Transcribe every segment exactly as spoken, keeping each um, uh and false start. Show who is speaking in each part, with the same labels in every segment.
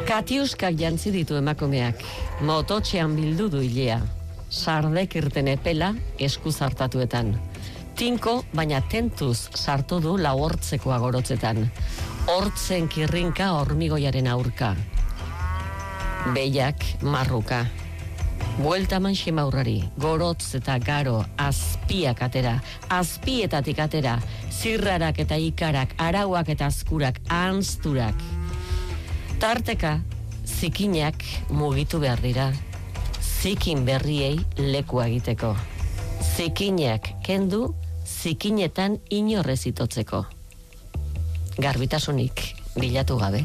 Speaker 1: Katiuskak jantzi ditu emakumeak, mototxean bildu du ilea, sardek irten epela esku zartatuetan. Tinko, baina tentuz sartu du lau hortzekoa gorotzetan. Hortzen kirrinka hormigoiaren aurka. Behiak marruka. Buelta manxe maurrari, gorotz eta garo, azpiak atera, azpietatik atera, zirrarak eta ikarak, arauak eta azkurak, anzturak. Tarteka, zikinak mugitu behar dira, zikin berriei lekua egiteko. Zikinak kendu, zikinetan inorrez itotzeko. Garbitasunik bilatu gabe.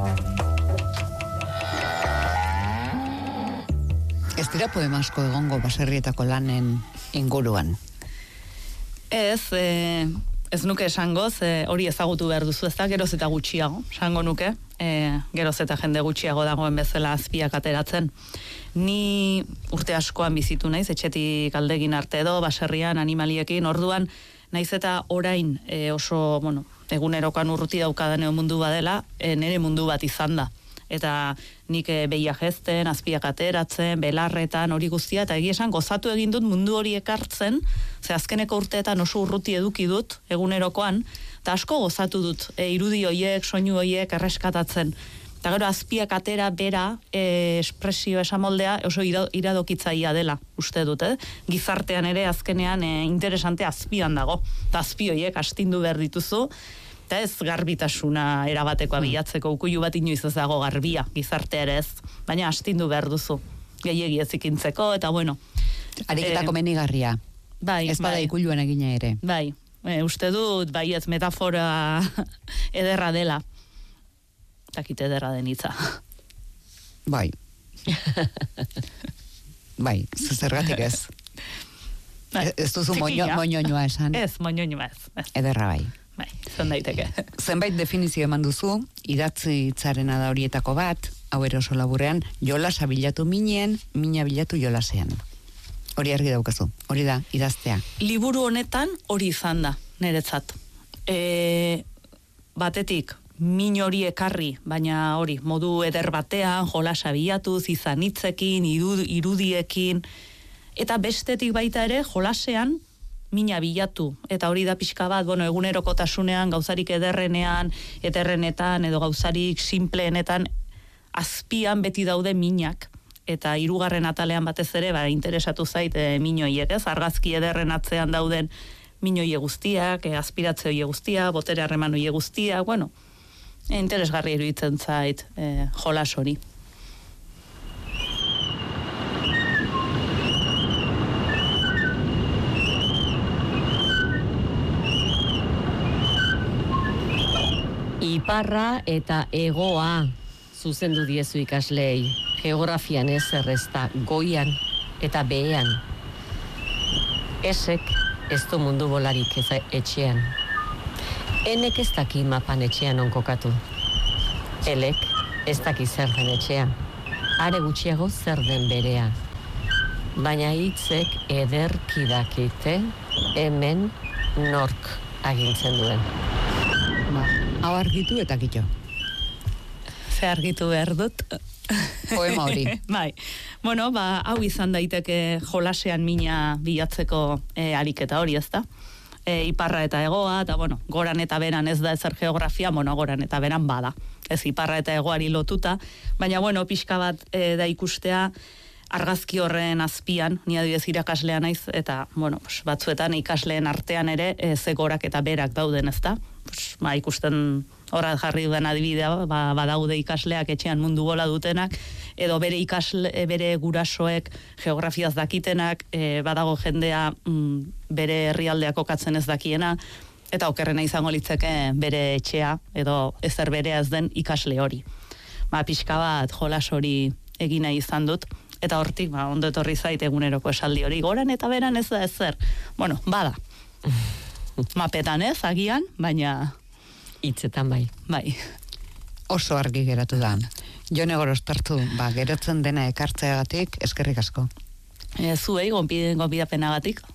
Speaker 2: Ez dira poema asko egongo baserrietako lanen inguruan?
Speaker 3: Ez, e, ez nuke esango, ze hori ezagutu behar duzu ez da, geroz eta gutxiago, esango nuke, e, geroz eta jende gutxiago dagoen bezala azpiak ateratzen. Ni urte askoan bizitu naiz, etxetik aldegin arte edo, baserrian, animaliekin, orduan, naiz eta orain e, oso, bueno, egunerokan urruti daukadaneo mundu badela, e, nire mundu bat izan da. Eta nik e, behia jezten, azpiak ateratzen, belarretan, hori guztia, eta egia esan gozatu egin dut mundu hori ekartzen, ze azkeneko urteetan oso urruti eduki dut, egunerokoan, eta asko gozatu dut, e, irudi hoiek, soinu hoiek erreskatatzen. Eta gero azpiak atera, bera, e, espresio esamoldea oso iradokitzaia dela, uste dut, eh? Gizartean ere azkenean e, interesante azpian dago, eta azpi hoiek astindu behar dituzu, eta ez garbitasuna erabatekoa bilatzeko, ukuilu bat inoiz ez dago garbia, gizartea ere ez, baina astindu behar duzu, gehiegi ez ikintzeko, eta bueno.
Speaker 2: Ariketa komenigarria,
Speaker 3: bai,
Speaker 2: ez bada
Speaker 3: bai.
Speaker 2: ikuluan egina ere.
Speaker 3: Bai, e, uste dut, bai ez metafora ederra dela, takit ederra den hitza.
Speaker 2: Bai. Bai, zergatik ez.
Speaker 3: Bai.
Speaker 2: Ez duzu moñoñoa esan.
Speaker 3: Ez, moñoñoa ez. ez.
Speaker 2: Ederra bai.
Speaker 3: Bai, zon daiteke.
Speaker 2: Zenbait definizio eman duzu, idatzi hitzarena da horietako bat, hau ere oso laburrean, jolasa bilatu minen, mina bilatu jolasean. Hori argi daukazu, hori da, idaztea.
Speaker 3: Liburu honetan hori izan da, niretzat. E, batetik, min hori ekarri, baina hori, modu eder batean, jolasa bilatuz, izan hitzekin, irudiekin, eta bestetik baita ere, jolasean, mina bilatu, eta hori da pixka bat, bueno, egunerokotasunean, gauzarik ederrenean, eterrenetan, edo gauzarik simpleenetan, azpian beti daude minak, eta hirugarren atalean batez ere, ba, interesatu zait e, minoiek, ez? Argazki ederren atzean dauden minoie guztiak, e, aspiratzeoie guztia, botere harremanoie guztia, bueno, e, interesgarri iruditzen zait e, jolas hori.
Speaker 1: Iparra eta egoa zuzendu diezu ikaslei, geografian ez errezta, goian eta behean. Esek ez du mundu bolarik ez etxean. Enek ez daki mapan etxean onkokatu. Elek ez daki zer den etxean. Are gutxiago zer den berea. Baina hitzek ederki dakite hemen nork agintzen duen.
Speaker 2: Ba, hau argitu eta kitxo.
Speaker 3: Ze argitu behar dut.
Speaker 2: Poema hori.
Speaker 3: Bai. Bueno, ba, hau izan daiteke jolasean mina bilatzeko e, ariketa hori, ezta? E, iparra eta egoa, eta bueno, goran eta beran ez da ezer geografia, bueno, goran eta beran bada. Ez iparra eta egoari lotuta, baina bueno, pixka bat e, da ikustea, argazki horren azpian, ni adibidez irakaslea naiz, eta, bueno, pues, batzuetan ikasleen artean ere, e, ze gorak eta berak dauden, ezta? Pues, ba, ikusten horra jarri duen adibidea, ba, badaude ikasleak etxean mundu bola dutenak, edo bere ikasle, bere gurasoek geografiaz dakitenak, e, badago jendea mm, bere herrialdea kokatzen ez dakiena, eta okerrena izango litzeke bere etxea, edo ezer berea ez den ikasle hori. Ba, pixka bat jolas hori egina izan dut, eta hortik, ba, ondo etorri zait eguneroko esaldi hori, goran eta beran ez da ezer. Bueno, bada. Mapetan ez, agian, baina...
Speaker 1: Hitzetan bai.
Speaker 3: Bai.
Speaker 2: Oso argi geratu da. Jone Gorostartu, ba, geratzen dena ekartzeagatik, eskerrik asko.
Speaker 3: E, zuei, gonbidapenagatik.